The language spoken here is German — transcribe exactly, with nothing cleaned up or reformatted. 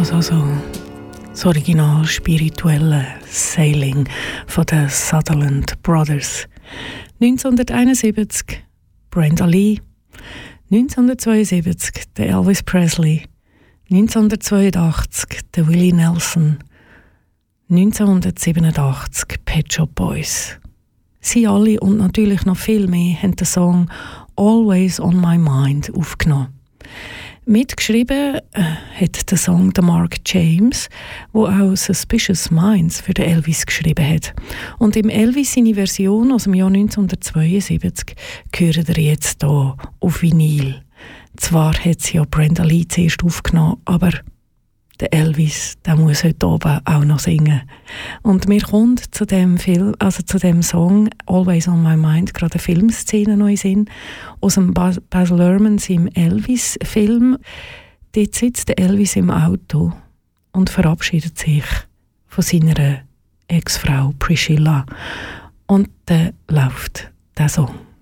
so, so, so. Das original spirituelle Sailing von den Sutherland Brothers. neunzehnhunderteinundsiebzig Brenda Lee, neunzehnhundertzweiundsiebzig der Elvis Presley, neunzehnhundertzweiundachtzig der Willie Nelson, neunzehnhundertsiebenundachtzig Pet Shop Boys. Sie alle und natürlich noch viel mehr haben den Song «Always on My Mind» aufgenommen. Mitgeschrieben äh, hat der Song der Mark James, wo auch «Suspicious Minds» für den Elvis geschrieben hat. Und im Elvis seine Version aus dem Jahr neunzehnhundertzweiundsiebzig hören wir jetzt hier auf Vinyl. Zwar hat sie ja Brenda Lee zuerst aufgenommen, aber der Elvis, der muss heute oben auch noch singen. Und mir kommt zu dem Film, also zu dem Song «Always on My Mind» gerade eine Filmszene noch in Sinn aus dem Baz Luhrmann seinem Elvis-Film. Dort sitzt der Elvis im Auto und verabschiedet sich von seiner Ex-Frau Priscilla. Und dann läuft der Song.